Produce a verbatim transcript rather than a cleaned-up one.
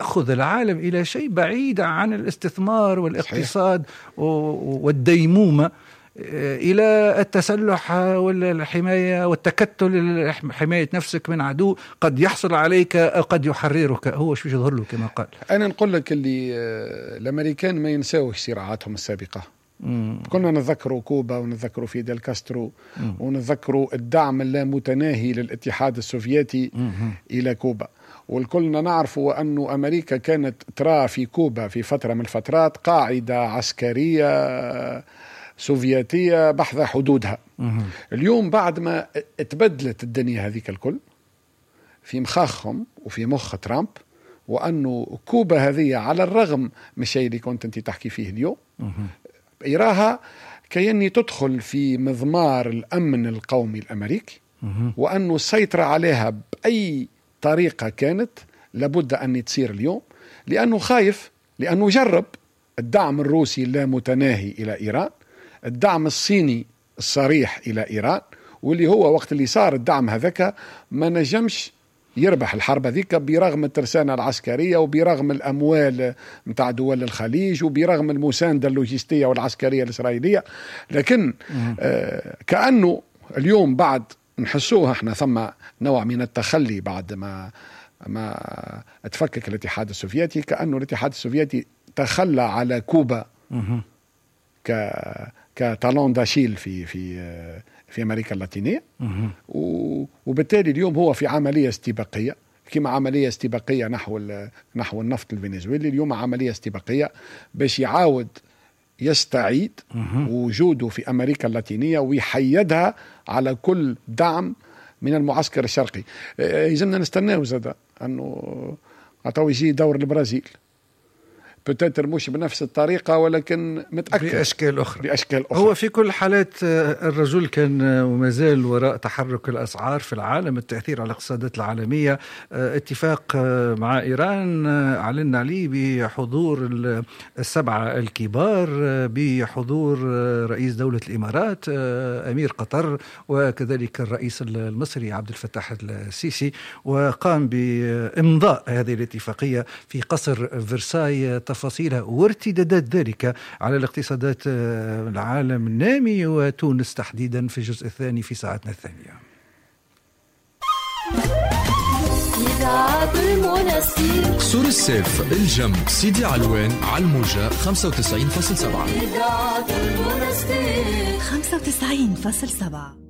يأخذ العالم إلى شيء بعيد عن الاستثمار والاقتصاد والديمومة إلى التسلح والحماية والتكتل، حماية نفسك من عدو قد يحصل عليك أو قد يحررك. هو شو يظهر له كما قال. أنا نقول لك اللي الأمريكان ما ينساوش صراعاتهم السابقة. مم. كنا نذكروا كوبا ونذكروا فيدل كاسترو، مم. ونذكروا الدعم اللامتناهي للاتحاد السوفيتي مم. إلى كوبا، والكلنا نعرف أن أمريكا كانت ترى في كوبا في فترة من الفترات قاعدة عسكرية سوفيتية بحث حدودها. مم. اليوم بعد ما اتبدلت الدنيا هذيك الكل في مخاخهم وفي مخ ترامب، وأنه كوبا هذه على الرغم من الشيء اللي كنت أنت تحكي فيه اليوم مم. يراها كأني تدخل في مضمار الأمن القومي الأمريكي، مم. وأنه السيطرة عليها بأي طريقة كانت لابد أن تصير اليوم، لأنه خايف، لأنه جرب الدعم الروسي اللامتناهي إلى إيران، الدعم الصيني الصريح إلى إيران، واللي هو وقت اللي صار الدعم هذاك ما نجمش يربح الحرب ذيك برغم الترسانة العسكرية وبرغم الأموال متاع دول الخليج وبرغم المساندة اللوجستية والعسكرية الإسرائيلية. لكن آه كأنه اليوم بعد نحسوها احنا ثم نوع من التخلي بعد ما ما اتفكك الاتحاد السوفيتي، كأنه الاتحاد السوفيتي تخلى على كوبا ك كتالون داشيل في في في أمريكا اللاتينية، وبالتالي اليوم هو في عملية استباقية، كما عملية استباقية نحو نحو النفط الفنزويلي، اليوم عملية استباقية باش يعاود يستعيد وجوده في أمريكا اللاتينية ويحيدها على كل دعم من المعسكر الشرقي. يجبنا نستناه زاد أنه عطاو يجي دور البرازيل، بتاتر مش بنفس الطريقة ولكن متأكد بأشكال أخرى. بأشكال أخرى. هو في كل حالات الرجل كان ومازال وراء تحرك الأسعار في العالم، التأثير على الاقتصادات العالمية، اتفاق مع إيران أعلن عليه بحضور السبعة الكبار، بحضور رئيس دولة الإمارات أمير قطر، وكذلك الرئيس المصري عبد الفتاح السيسي، وقام بإمضاء هذه الاتفاقية في قصر فرساي، تفاصيلها وارتدادات ذلك على الاقتصادات العالم النامي وتونس تحديدا في الجزء الثاني في ساعتنا الثانية. سور السيف الجم سيدي علوان على الموجة خمسة وتسعين فاصلة سبعة. خمسة وتسعين فاصلة سبعة.